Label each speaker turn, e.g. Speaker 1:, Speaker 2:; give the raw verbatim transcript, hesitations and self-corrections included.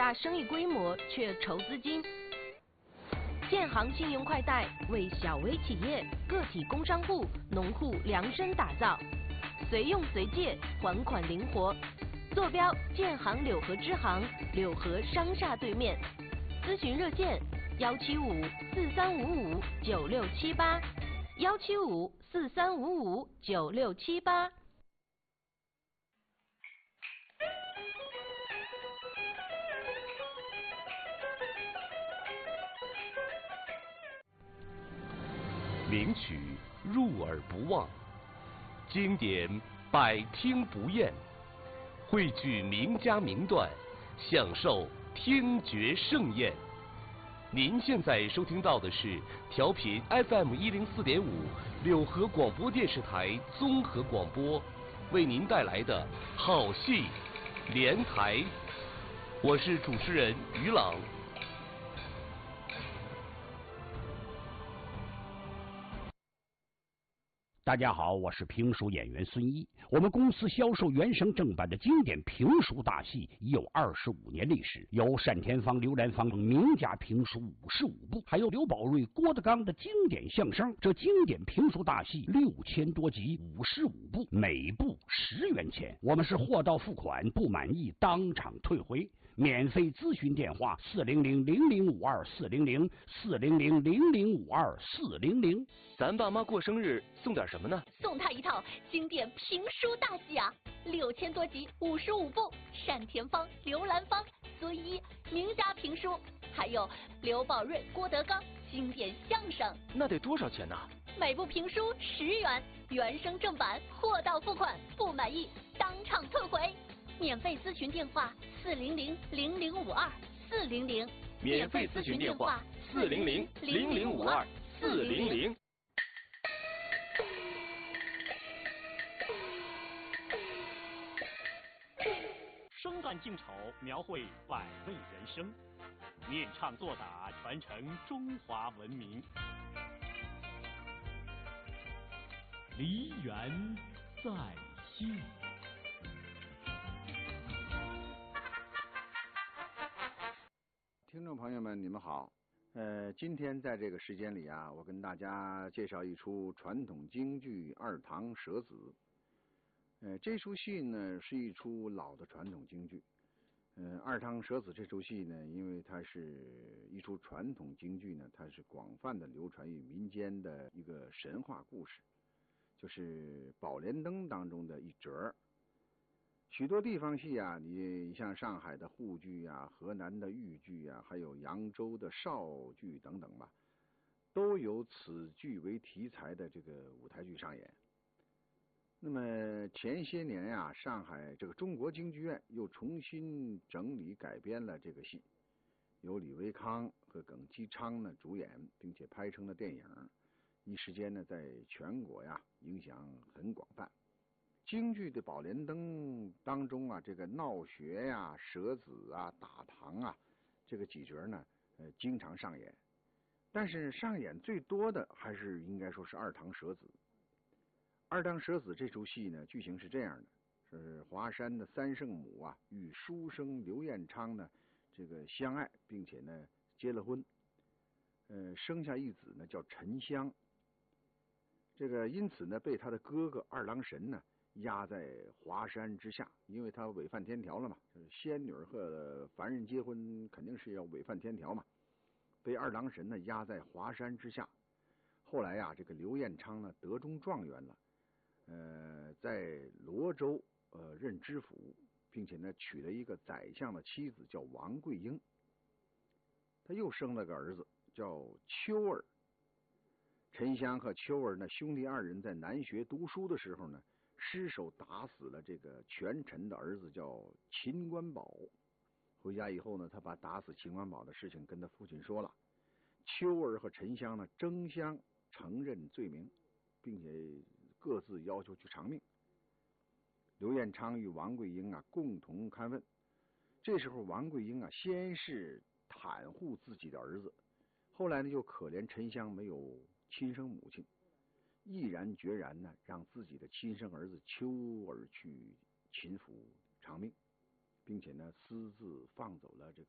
Speaker 1: 大生意规模却筹资金。建行信用快贷为小微企业、个体工商户、农户量身打造，随用随借，还款灵活。坐标建行柳河支行柳河商厦对面，咨询热线幺七五四三五五九六七八，幺七五四三五五九六七八。
Speaker 2: 名曲入耳不忘，经典百听不厌，汇聚名家名段，享受听觉盛宴。您现在收听到的是调频 F M 一零四点五柳河广播电视台综合广播为您带来的好戏连台，我是主持人于朗。
Speaker 3: 大家好，我是评书演员孙一。我们公司销售原声正版的经典评书大戏已有二十五年历史，有单田芳、刘兰芳等名家评书五十五部，还有刘宝瑞、郭德纲的经典相声。这经典评书大戏六千多集，五十五部，每部十元钱。我们是货到付款，不满意当场退回。免费咨询电话：四零零零零五二四零零四零零零零五二四零零。
Speaker 2: 咱爸妈过生日送点什么呢？
Speaker 4: 送他一套经典评书大戏啊，六千多集，五十五部，单田芳、刘兰芳、孙一名家评书，还有刘宝瑞、郭德纲经典相声。
Speaker 2: 那得多少钱呢？
Speaker 4: 每部评书十元，原声正版，货到付款，不满意当场退回。免费咨询电话：四零零零零五二四零零。
Speaker 2: 免费咨询电话：四零零零零五二四零零。
Speaker 5: 生旦净丑，描绘百味人生；念唱作打，传承中华文明。梨园在线。
Speaker 6: 听众朋友们，你们好。呃，今天在这个时间里啊，我跟大家介绍一出传统京剧《二堂舍子》。呃，这出戏呢是一出老的传统京剧。呃，《二堂舍子》这出戏呢，因为它是一出传统京剧呢，它是广泛的流传于民间的一个神话故事，就是《宝莲灯》当中的一折。许多地方戏啊，你像上海的沪剧啊、河南的豫剧啊，还有扬州的绍剧等等吧，都有此剧为题材的这个舞台剧上演。那么前些年啊，上海这个中国京剧院又重新整理改编了这个戏，由李维康和耿基昌呢主演，并且拍成了电影，一时间呢在全国呀影响很广泛。京剧的《宝莲灯》当中啊，这个闹学呀、舍子啊、打堂啊，这个几角呢，呃，经常上演。但是上演最多的还是应该说是二堂舍子。二堂舍子这出戏呢，剧情是这样的：是华山的三圣母啊，与书生刘彦昌呢，这个相爱，并且呢结了婚，呃，生下一子呢叫沉香。这个因此呢，被他的哥哥二郎神呢压在华山之下，因为他违反天条了嘛，就是仙女和凡人结婚肯定是要违反天条嘛，被二郎神呢压在华山之下。后来呀、啊，这个刘彦昌呢得中状元了，呃，在罗州呃任知府，并且呢娶了一个宰相的妻子叫王桂英。他又生了个儿子叫秋儿。沉香和秋儿呢兄弟二人在南学读书的时候呢，失手打死了这个权臣的儿子叫秦官宝。回家以后呢，他把打死秦官宝的事情跟他父亲说了。秋儿和沉香呢争相承认罪名，并且各自要求去偿命。刘彦昌与王桂英啊共同勘问。这时候王桂英啊先是袒护自己的儿子，后来呢又可怜沉香没有亲生母亲，毅然决然呢让自己的亲生儿子秋儿去秦府偿命，并且呢私自放走了这个